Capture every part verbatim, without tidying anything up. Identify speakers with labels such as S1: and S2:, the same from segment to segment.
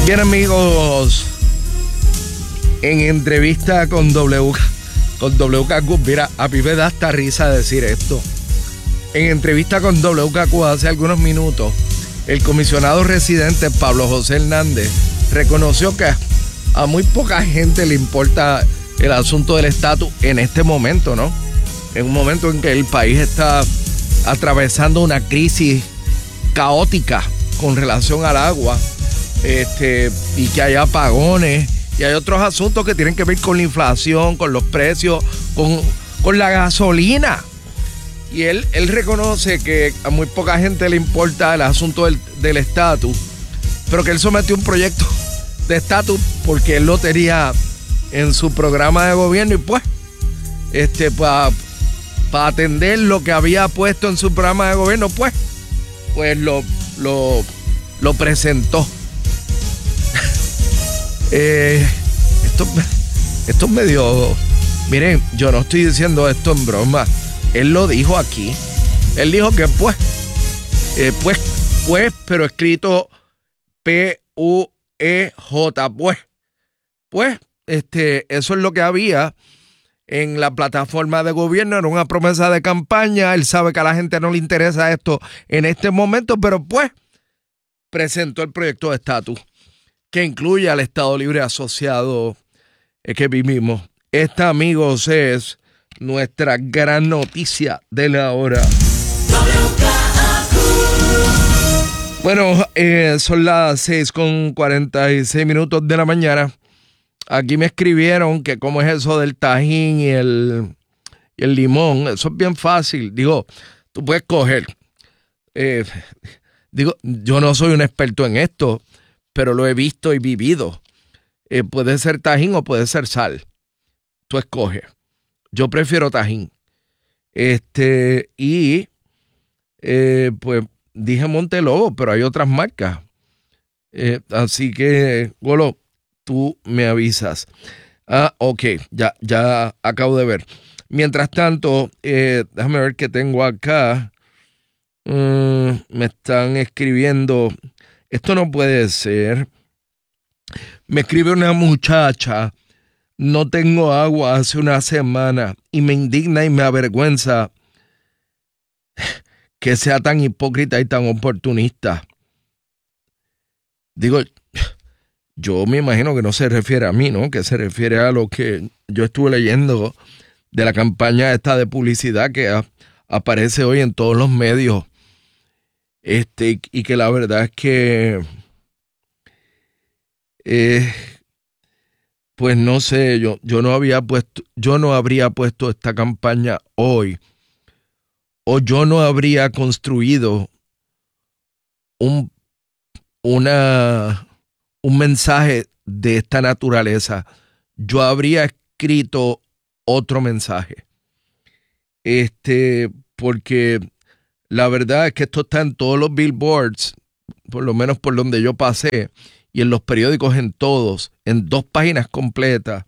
S1: Bien, amigos, en entrevista con W, con W K Q, mira, a mí me da hasta risa decir esto. En entrevista con W K Q hace algunos minutos, el comisionado residente Pablo José Hernández reconoció que a muy poca gente le importa el asunto del estatus en este momento, ¿no? En un momento en que el país está atravesando una crisis caótica con relación al agua. Este, y que hay apagones y hay otros asuntos que tienen que ver con la inflación, con los precios, con, con la gasolina. Y él, él reconoce que a muy poca gente le importa el asunto del estatus, pero que él sometió un proyecto de estatus porque él lo tenía en su programa de gobierno y pues, este, para pa atender lo que había puesto en su programa de gobierno, pues, pues lo, lo, lo presentó. Eh, esto, esto es medio... Miren, yo no estoy diciendo esto en broma. Él lo dijo aquí. Él dijo que pues, eh, pues, pues, pero escrito P U E J, pues. Pues, este, eso es lo que había en la plataforma de gobierno. Era una promesa de campaña. Él sabe que a la gente no le interesa esto en este momento, pero pues, presentó el proyecto de estatus que incluye al Estado Libre Asociado eh, que vivimos. Esta, amigos, es nuestra gran noticia de la hora. Bueno, eh, son las seis con cuarenta y seis minutos de la mañana. Aquí me escribieron que cómo es eso del tajín y el, y el limón. Eso es bien fácil. Digo, tú puedes coger. Eh, digo, yo no soy un experto en esto, pero lo he visto y vivido. Eh, puede ser tajín o puede ser sal. Tú escoges. Yo prefiero tajín. Este, y eh, pues dije Montelobo, pero hay otras marcas. Eh, así que, Golo, tú me avisas. Ah, ok, ya, ya acabo de ver. Mientras tanto, eh, déjame ver qué tengo acá. Mm, me están escribiendo... Esto no puede ser. Me escribe una muchacha, no tengo agua hace una semana y me indigna y me avergüenza que sea tan hipócrita y tan oportunista. Digo, yo me imagino que no se refiere a mí, ¿no? Que se refiere a lo que yo estuve leyendo de la campaña esta de publicidad que a, aparece hoy en todos los medios. Este, y que la verdad es que, eh, pues no sé, yo, yo no había puesto, yo no habría puesto esta campaña hoy, o yo no habría construido un, una, un mensaje de esta naturaleza. Yo habría escrito otro mensaje. Este, porque la verdad es que esto está en todos los billboards, por lo menos por donde yo pasé, y en los periódicos en todos, en dos páginas completas.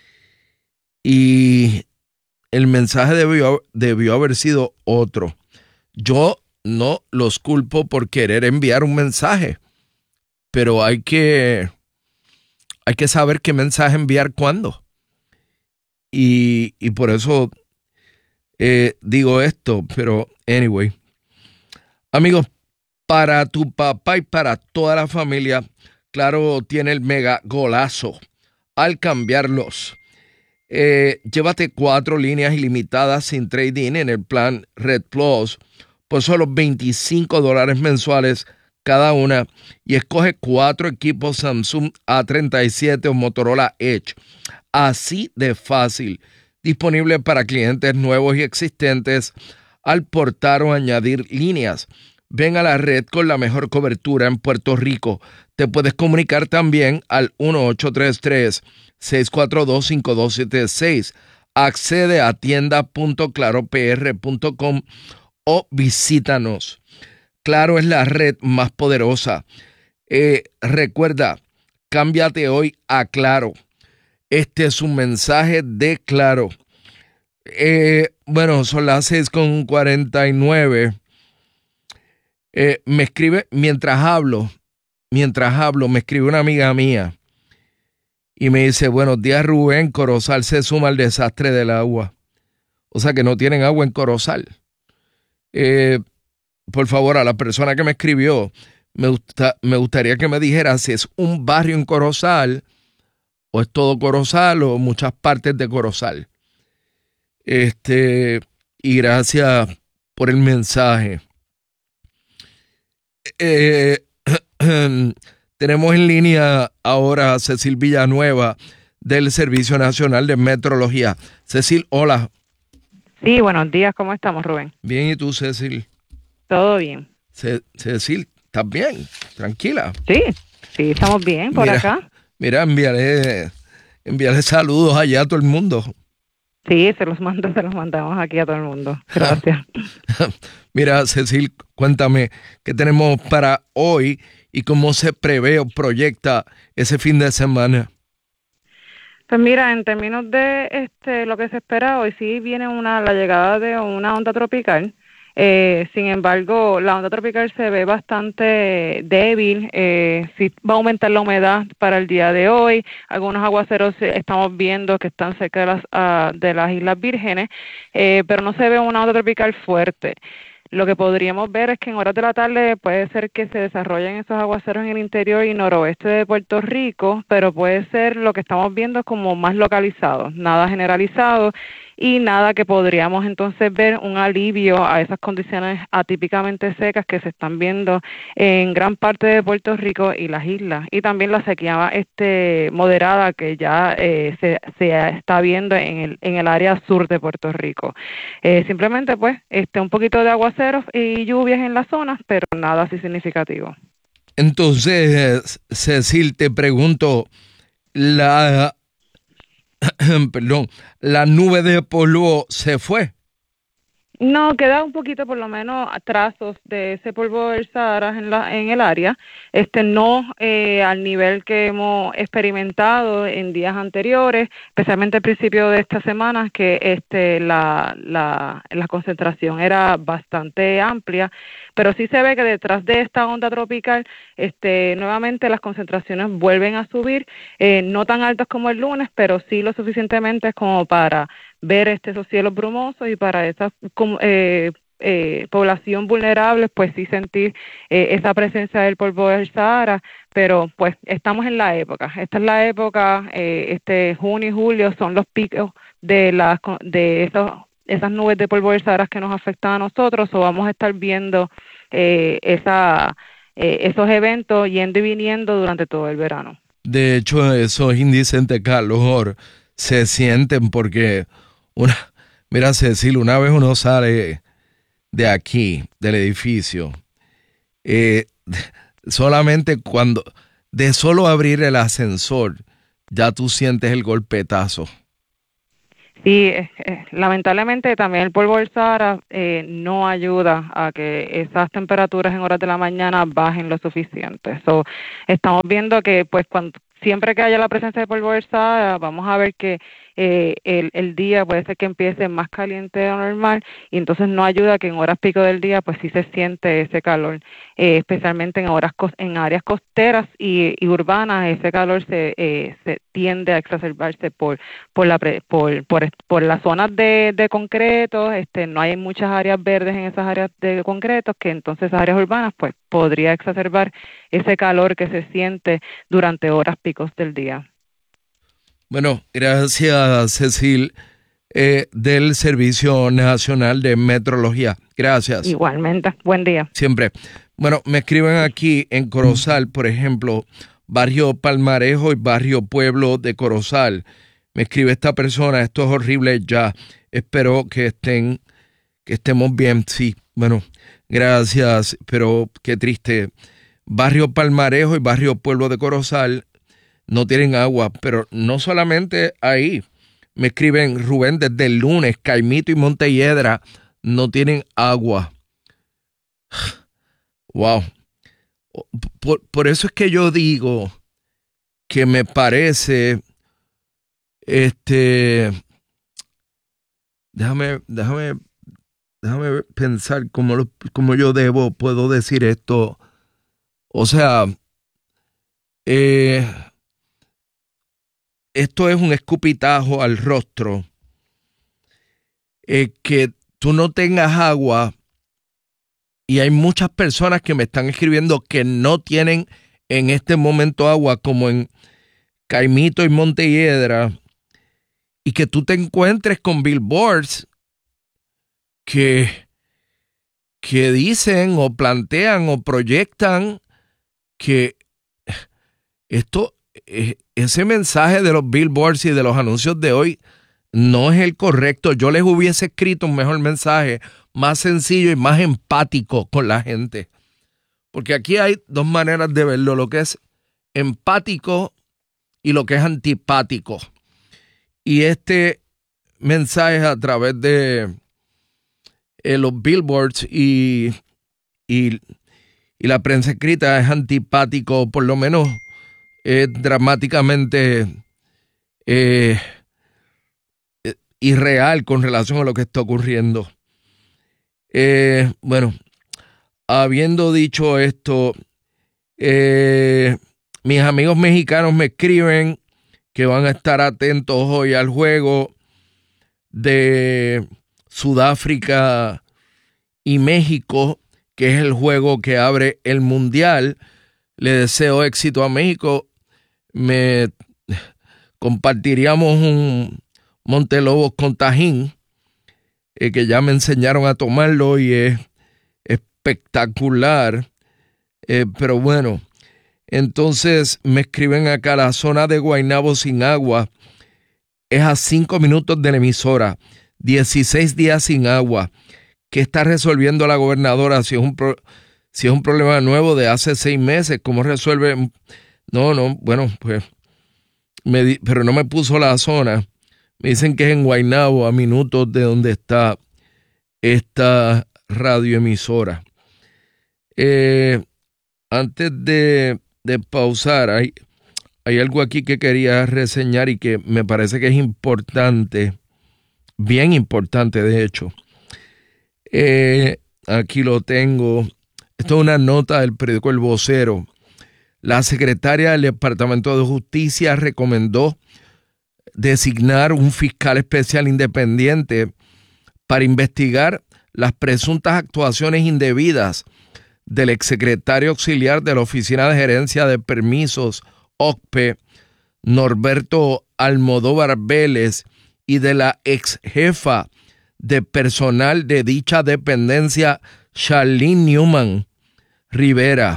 S1: Y el mensaje debió, debió haber sido otro. Yo no los culpo por querer enviar un mensaje, pero hay que, hay que saber qué mensaje enviar cuándo. Y, y por eso eh, digo esto, pero anyway. Amigos, para tu papá y para toda la familia, Claro tiene el mega golazo al cambiarlos. Eh, llévate cuatro líneas ilimitadas sin trade-in en el plan Red Plus por solo veinticinco dólares mensuales cada una y escoge cuatro equipos Samsung A treinta y siete o Motorola Edge. Así de fácil. Disponible para clientes nuevos y existentes al portar o añadir líneas. Ven a la red con la mejor cobertura en Puerto Rico. Te puedes comunicar también al uno ocho tres tres, seis cuatro dos, cinco dos siete seis. Accede a tienda punto claro p r punto com o visítanos. Claro es la red más poderosa. Eh, recuerda, cámbiate hoy a Claro. Este es un mensaje de Claro. Eh, bueno, son las seis con cuarenta y nueve. Eh, me escribe mientras hablo. mientras hablo, me escribe una amiga mía y me dice, buenos días Rubén, Corozal se suma al desastre del agua. O sea que no tienen agua en Corozal. Eh, por favor, a la persona que me escribió, me, gusta, me gustaría que me dijera si es un barrio en Corozal o es todo Corozal o muchas partes de Corozal. Este, y gracias por el mensaje. Eh, tenemos en línea ahora a Cecil Villanueva del Servicio Nacional de Metrología. Cecil, hola.
S2: Sí, buenos días, ¿cómo estamos, Rubén?
S1: Bien, ¿y tú, Cecil?
S2: Todo bien.
S1: Ce- Cecil, ¿estás bien? Tranquila.
S2: Sí, sí, estamos bien por
S1: Mira,
S2: acá.
S1: mira, enviaré, enviaré saludos allá a todo el mundo.
S2: Sí, se los mando, se los mandamos aquí a todo el mundo. Gracias.
S1: Mira, Cecil, cuéntame qué tenemos para hoy y cómo se prevé o proyecta ese fin de semana.
S2: Pues mira, en términos de este lo que se espera hoy, sí viene una la llegada de una onda tropical. Eh, sin embargo, la onda tropical se ve bastante débil. Eh, sí va a aumentar la humedad para el día de hoy. Algunos aguaceros eh, estamos viendo que están cerca de las ah, de las Islas Vírgenes, eh, pero no se ve una onda tropical fuerte. Lo que podríamos ver es que en horas de la tarde puede ser que se desarrollen esos aguaceros en el interior y noroeste de Puerto Rico, pero puede ser lo que estamos viendo como más localizado, nada generalizado y nada que podríamos entonces ver un alivio a esas condiciones atípicamente secas que se están viendo en gran parte de Puerto Rico y las islas, y también la sequía este moderada que ya eh, se, se está viendo en el, en el área sur de Puerto Rico. Eh, simplemente pues este un poquito de aguaceros y lluvias en las zonas, pero nada así significativo.
S1: Entonces, Cecil, te pregunto, la, perdón, la nube de polvo se fue.
S2: No, queda un poquito por lo menos a trazos de ese polvo del Sahara en la en el área, este no eh, al nivel que hemos experimentado en días anteriores, especialmente al principio de esta semana, que este la la la concentración era bastante amplia, pero sí se ve que detrás de esta onda tropical, este nuevamente las concentraciones vuelven a subir, eh, no tan altas como el lunes, pero sí lo suficientemente como para ver este, esos cielos brumosos y para esa eh, eh, población vulnerable, pues sí sentir eh, esa presencia del polvo del Sahara, pero pues estamos en la época, esta es la época, eh, este junio y julio son los picos de las de esos, esas nubes de polvo del Sahara que nos afectan a nosotros, o vamos a estar viendo eh, esa, eh, esos eventos yendo y viniendo durante todo el verano.
S1: De hecho, esos índices de calor se sienten porque una, mira, Cecil, una vez uno sale de aquí, del edificio, eh, solamente cuando, de solo abrir el ascensor, ya tú sientes el golpetazo.
S2: Sí, eh, eh, lamentablemente también el polvo del Sahara eh, no ayuda a que esas temperaturas en horas de la mañana bajen lo suficiente. So, estamos viendo que pues cuando siempre que haya la presencia de polvo del Sahara, vamos a ver que eh, el, el día puede ser que empiece más caliente de lo normal, y entonces no ayuda que en horas pico del día pues sí se siente ese calor, eh, especialmente en horas en áreas costeras y, y urbanas. Ese calor se, eh, se tiende a exacerbarse por por la por por, por las zonas de, de concreto. Este no hay muchas áreas verdes en esas áreas de concretos, que entonces esas áreas urbanas pues podría exacerbar ese calor que se siente durante horas picos del día.
S1: Bueno, gracias, Cecil, eh, del Servicio Nacional de Metrología. Gracias.
S2: Igualmente, buen día.
S1: Siempre. Bueno, me escriben aquí en Corozal, por ejemplo, Barrio Palmarejo y Barrio Pueblo de Corozal. Me escribe esta persona, esto es horrible ya. Espero que estén, que estemos bien. Sí, bueno, gracias, pero qué triste. Barrio Palmarejo y Barrio Pueblo de Corozal no tienen agua, pero no solamente ahí. Me escriben, Rubén, desde el lunes, Caimito y Montelledra no tienen agua. Wow. Por, por eso es que yo digo que me parece, este, déjame, déjame, déjame pensar cómo, lo, cómo yo debo, puedo decir esto. O sea, eh, esto es un escupitajo al rostro. Eh, que tú no tengas agua, y hay muchas personas que me están escribiendo que no tienen en este momento agua, como en Caimito y Montelledra, y que tú te encuentres con billboards que, que dicen o plantean o proyectan que esto, ese mensaje de los billboards y de los anuncios de hoy no es el correcto. Yo les hubiese escrito un mejor mensaje, más sencillo y más empático con la gente. Porque aquí hay dos maneras de verlo, lo que es empático y lo que es antipático. Y este mensaje a través de eh, los billboards y, y, y la prensa escrita es antipático, por lo menos es dramáticamente eh, irreal con relación a lo que está ocurriendo. Eh, bueno, habiendo dicho esto, eh, mis amigos mexicanos me escriben que van a estar atentos hoy al juego de Sudáfrica y México, que es el juego que abre el Mundial. Le deseo éxito a México. Me compartiríamos un Montelobos con Tajín, eh, que ya me enseñaron a tomarlo y es espectacular. Eh, pero bueno, entonces me escriben acá: la zona de Guaynabo sin agua es a cinco minutos de la emisora, dieciséis días sin agua. ¿Qué está resolviendo la gobernadora? Si es un, pro, si es un problema nuevo de hace seis meses, ¿cómo resuelve? No, no, bueno, pues, me di, pero no me puso la zona. Me dicen que es en Guaynabo, a minutos de donde está esta radioemisora. Eh, antes de, de pausar, hay, hay algo aquí que quería reseñar y que me parece que es importante, bien importante de hecho. Eh, aquí lo tengo. Esto es una nota del periódico El Vocero. La secretaria del Departamento de Justicia recomendó designar un fiscal especial independiente para investigar las presuntas actuaciones indebidas del exsecretario auxiliar de la Oficina de Gerencia de Permisos, O C P E, Norberto Almodóvar Vélez, y de la ex jefa de personal de dicha dependencia, Charlene Newman Rivera.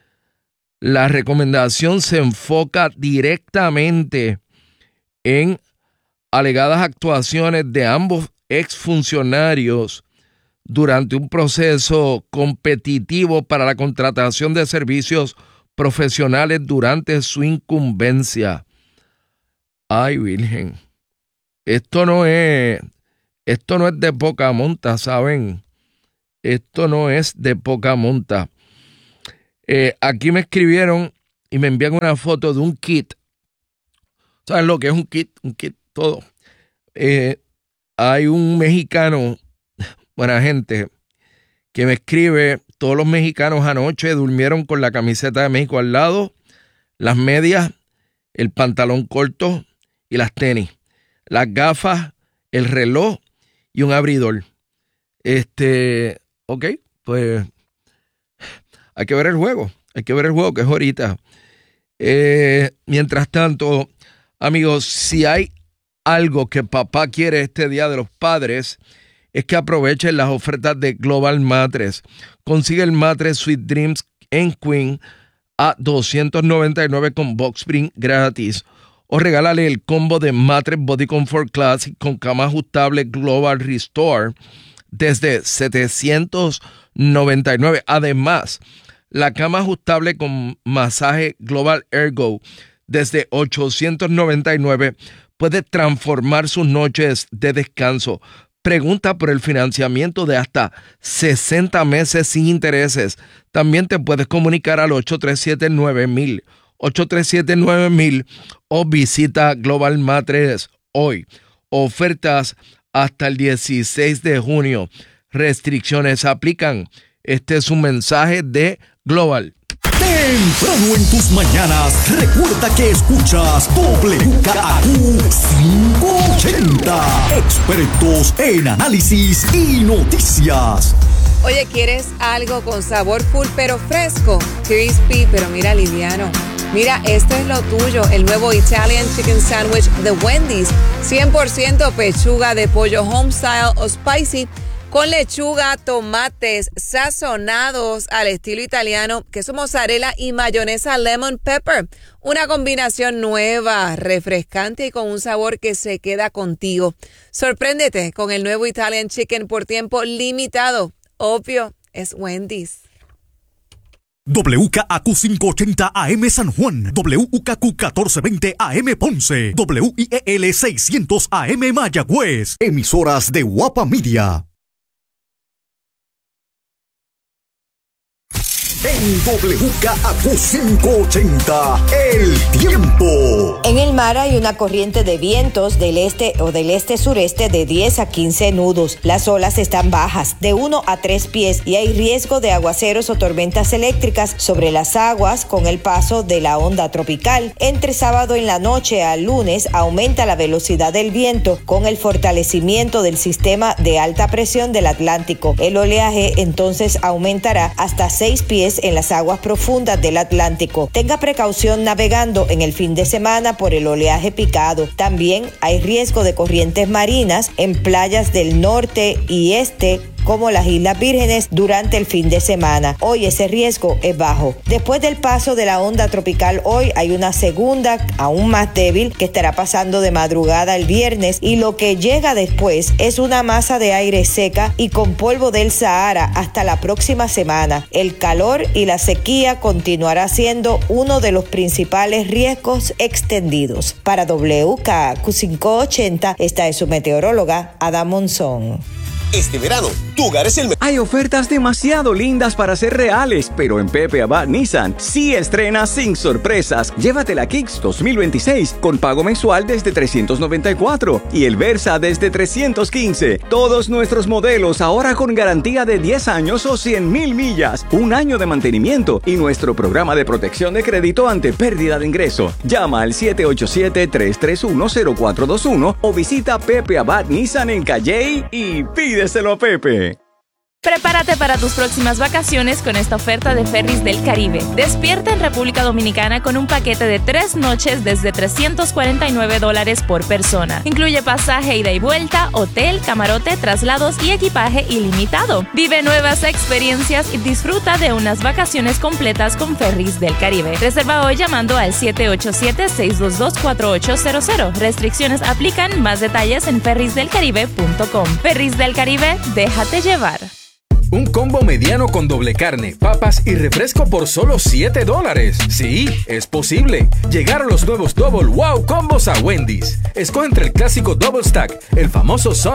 S1: La recomendación se enfoca directamente en alegadas actuaciones de ambos exfuncionarios durante un proceso competitivo para la contratación de servicios profesionales durante su incumbencia. Ay, Virgen. Esto no es, esto no es de poca monta, ¿saben? Esto no es de poca monta. Eh, aquí me escribieron y me envían una foto de un kit. ¿Saben lo que es un kit? Un kit todo. Eh, hay un mexicano, buena gente, que me escribe: todos los mexicanos anoche durmieron con la camiseta de México al lado, las medias, el pantalón corto y las tenis, las gafas, el reloj y un abridor. Este, ok, pues hay que ver el juego, hay que ver el juego que es ahorita. Eh, mientras tanto, amigos, si hay algo que papá quiere este Día de los Padres, es que aprovechen las ofertas de Global Mattress. Consigue el Mattress Sweet Dreams en Queen a doscientos noventa y nueve con box spring gratis. O regálale el combo de Mattress Body Comfort Classic con cama ajustable Global Restore desde setecientos noventa y nueve. Además, la cama ajustable con masaje Global Ergo desde ochocientos noventa y nueve puede transformar sus noches de descanso. Pregunta por el financiamiento de hasta sesenta meses sin intereses. También te puedes comunicar al ocho tres siete nueve mil, ocho tres siete nueve mil o visita Global Mattress hoy. Ofertas hasta el dieciséis de junio. Restricciones aplican. Este es un mensaje de Global.
S3: Temprano en tus mañanas, recuerda que escuchas W K A Q quinientos ochenta. Expertos en análisis y noticias.
S4: Oye, ¿quieres algo con sabor full pero fresco? Crispy, pero mira, liviano. Mira, esto es lo tuyo, el nuevo Italian Chicken Sandwich de Wendy's. cien por ciento pechuga de pollo home style o spicy, con lechuga, tomates sazonados al estilo italiano, queso mozzarella y mayonesa lemon pepper. Una combinación nueva, refrescante y con un sabor que se queda contigo. Sorpréndete con el nuevo Italian Chicken por tiempo limitado. Obvio, es Wendy's.
S3: W K A Q quinientos ochenta A M San Juan, W K Q catorce veinte A M Ponce, W I E L seiscientos A M Mayagüez. Emisoras de Guapa Media. En W K A Q quinientos ochenta, el tiempo.
S5: En el mar hay una corriente de vientos del este o del este-sureste de diez a quince nudos. Las olas están bajas, de uno a tres pies, y hay riesgo de aguaceros o tormentas eléctricas sobre las aguas con el paso de la onda tropical. Entre sábado en la noche al lunes aumenta la velocidad del viento con el fortalecimiento del sistema de alta presión del Atlántico. El oleaje entonces aumentará hasta seis pies en las aguas profundas del Atlántico. Tenga precaución navegando en el fin de semana por el oleaje picado. También hay riesgo de corrientes marinas en playas del norte y este, como las Islas Vírgenes, durante el fin de semana. Hoy ese riesgo es bajo. Después del paso de la onda tropical, hoy hay una segunda, aún más débil, que estará pasando de madrugada el viernes, y lo que llega después es una masa de aire seca y con polvo del Sahara hasta la próxima semana. El calor y la sequía continuará siendo uno de los principales riesgos extendidos. Para W K A Q quinientos ochenta, esta es su meteoróloga, Ada Monzón.
S6: Este verano, tu hogar es el mejor.
S7: Hay ofertas demasiado lindas para ser reales, pero en Pepe Abad Nissan sí estrena sin sorpresas. Llévate la Kicks dos mil veintiséis con pago mensual desde trescientos noventa y cuatro y el Versa desde trescientos quince. Todos nuestros modelos ahora con garantía de diez años o cien mil millas, un año de mantenimiento y nuestro programa de protección de crédito ante pérdida de ingreso. Llama al siete ocho siete, tres tres uno, cero cuatro dos uno o visita Pepe Abad Nissan en Calley y pide Pídeselo a Pepe.
S8: Prepárate para tus próximas vacaciones con esta oferta de Ferries del Caribe. Despierta en República Dominicana con un paquete de tres noches desde trescientos cuarenta y nueve dólares por persona. Incluye pasaje ida y vuelta, hotel, camarote, traslados y equipaje ilimitado. Vive nuevas experiencias y disfruta de unas vacaciones completas con Ferries del Caribe. Reserva hoy llamando al siete ocho siete, seis dos dos, cuatro ocho cero cero. Restricciones aplican. Más detalles en ferries del caribe punto com. Ferries del Caribe, déjate llevar.
S9: Un combo mediano con doble carne, papas y refresco por solo siete dólares. Sí, es posible. Llegaron los nuevos Double Wow Combos a Wendy's. Escoge entre el clásico Double Stack, el famoso